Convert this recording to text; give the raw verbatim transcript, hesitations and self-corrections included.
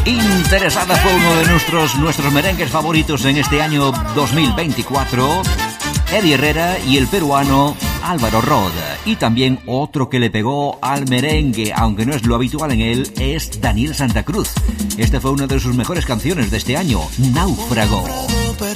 Interesada fue uno de nuestros, nuestros merengues favoritos en este año dos mil veinticuatro, Eddie Herrera y el peruano Álvaro Rod. Y también otro que le pegó al merengue, aunque no es lo habitual en él, es Daniel Santa Cruz. Esta fue una de sus mejores canciones de este año, Náufrago.